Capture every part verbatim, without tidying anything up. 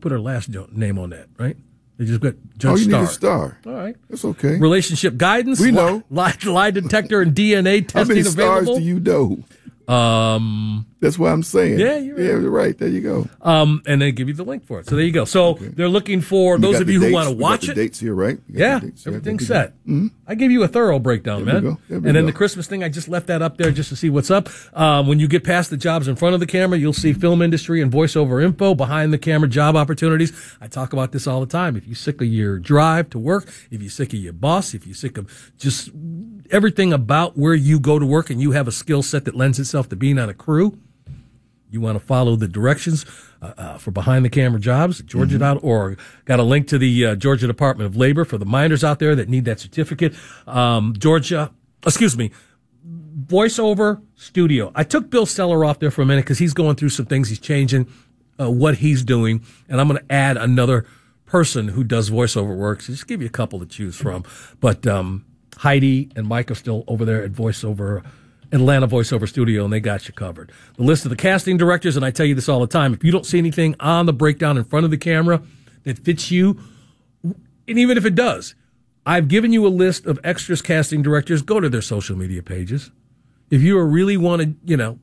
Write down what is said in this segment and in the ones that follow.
put her last name on that, right? They just got Judge Oh, you Starr. need a star. All right. That's okay. Relationship guidance. We know. Lie, lie detector and D N A testing How many stars available. do you know? Um, That's what I'm saying. Yeah, you're right. Yeah, you're right. There you go. Um, and they give you the link for it. So there you go. So Okay. they're looking for We those got of the you who dates. want to We got watch the it. dates here, right? We got Yeah, the dates. everything's Yeah, set. Mm-hmm. I gave you a thorough breakdown, There we man. go. There we And then go. the Christmas thing, I just left that up there just to see what's up. Um, when you get past the jobs in front of the camera, you'll see film industry and voiceover info, behind the camera job opportunities. I talk about this all the time. If you're sick of your drive to work, if you're sick of your boss, if you're sick of just everything about where you go to work and you have a skill set that lends itself to being on a crew, you want to follow the directions uh, uh, for behind the camera jobs, georgia dot org. Got a link to the uh, Georgia Department of Labor for the minors out there that need that certificate. Um, Georgia, excuse me, VoiceOver Studio. I took Bill Steller off there for a minute because he's going through some things. He's changing uh, what he's doing, and I'm going to add another person who does voiceover work. So just give you a couple to choose from. But um, Heidi and Mike are still over there at VoiceOver Atlanta Voiceover Studio, and they got you covered. The list of the casting directors, and I tell you this all the time, if you don't see anything on the breakdown in front of the camera that fits you, and even if it does, I've given you a list of extras casting directors. Go to their social media pages. If you really want to, you know,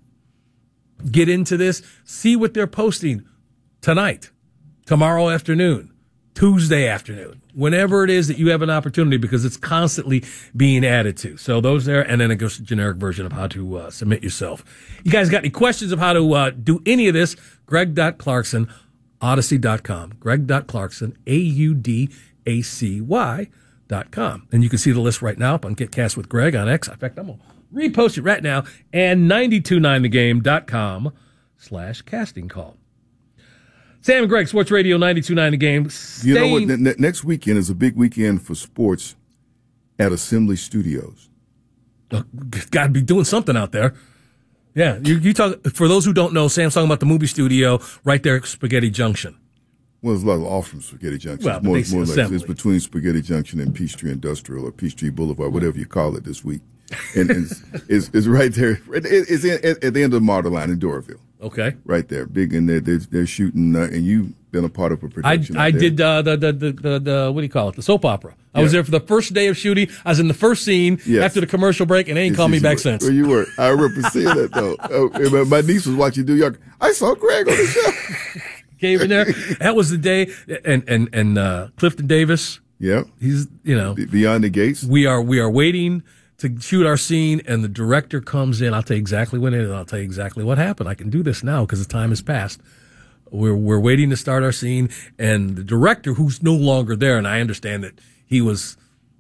get into this, see what they're posting tonight, tomorrow afternoon, Tuesday afternoon, whenever it is that you have an opportunity, because it's constantly being added to. So those there, and then it goes to generic version of how to uh, submit yourself. You guys got any questions of how to uh, do any of this? Greg dot Clarkson, Odyssey dot com. Greg dot Clarkson, A U D A C Y dot com. And you can see the list right now up on Get Cast with Greg on X. In fact, I'm going to repost it right now, and nine two nine the game dot com slash casting call. Sam and Greg, Sports Radio ninety-two point nine The Game. You know what? Staying- N- next weekend is a big weekend for sports at Assembly Studios. Oh, got to be doing something out there. Yeah, you, you talk. For those who don't know, Sam's talking about the movie studio right there at Spaghetti Junction. Well, there's a lot off from Spaghetti Junction. Well, it's more, but they more say like Assembly. it's between Spaghetti Junction and Peachtree Industrial or Peachtree Boulevard, whatever you call it this week. And it's, it's, it's right there. It, it's in, at, at the end of the Martyr Line in Doraville. Okay. Right there, big, and they're they're, they're shooting, uh, and you've been a part of a I production. I out there. did uh, the, the the the the what do you call it? The soap opera. I was Yeah. there for the first day of shooting. I was in the first scene Yes. after the commercial break, and they ain't Yes, called me yes, back you were. since. Well, you were. I remember seeing that though. Oh, and my- my niece was watching New York. I saw Greg on the show. Came in there. That was the day. And and and uh, Clifton Davis. Yeah, He's you know Be- Beyond the Gates. we are we are waiting to shoot our scene, and the director comes in. I'll tell you exactly when it is. I'll tell you exactly what happened. I can do this now because the time has passed. We're we're waiting to start our scene, and the director, who's no longer there, and I understand that he was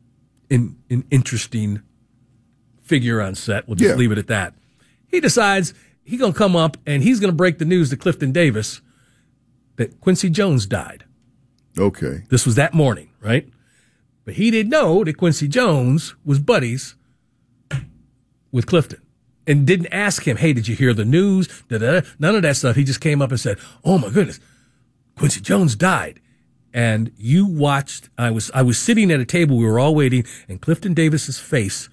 in an interesting figure on set. We'll just Yeah. leave it at that. He decides he's gonna come up and he's gonna break the news to Clifton Davis that Quincy Jones died. Okay. This was that morning, right? But he didn't know that Quincy Jones was buddies with Clifton and didn't ask him, hey, did you hear the news? Da-da-da. None of that stuff. He just came up and said, oh, my goodness, Quincy Jones died. And you watched, I was I was sitting at a table, we were all waiting, and Clifton Davis's face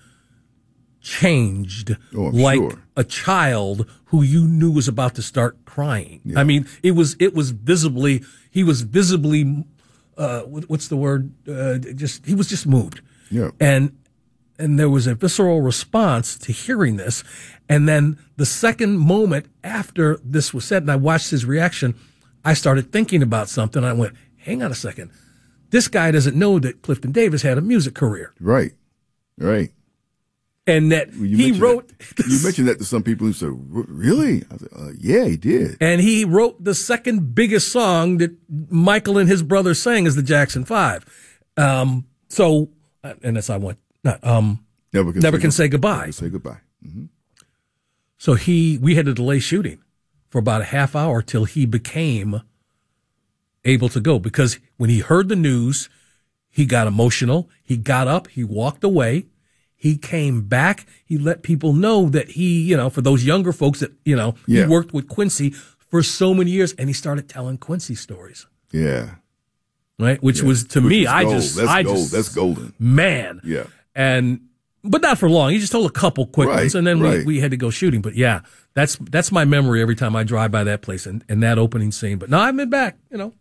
changed Oh, I'm like sure. a child who you knew was about to start crying. I mean, it was it was visibly, he was visibly, uh, what- what's the word? Uh, just he was just moved. Yeah. And and there was a visceral response to hearing this. And then the second moment after this was said, and I watched his reaction, I started thinking about something. I went, hang on a second. This guy doesn't know that Clifton Davis had a music career. Right. Right. And that Well, you he mentioned wrote, that. You mentioned that to some people who said, "R- "Really?" I said, uh, "Yeah, he did." and he wrote the second biggest song that Michael and his brother sang as the Jackson Five. Um, so, uh, and that's I went, not, um, Never can, Never say, Can Say Goodbye. Never say goodbye. hmm So he, we had to delay shooting for about a half hour till he became able to go, because when he heard the news, he got emotional. He got up, he walked away, he came back. He let people know that he, you know, for those younger folks that, you know, Yeah. he worked with Quincy for so many years, and he started telling Quincy stories, Yeah. right? Which Yeah. was to Which me, was I gold. just, That's I gold. just, That's golden. man. Yeah. And, but not for long. He just told a couple quick Right, ones, and then right. we, we had to go shooting. But yeah, that's that's my memory every time I drive by that place and, and that opening scene. But no, I've been back, you know,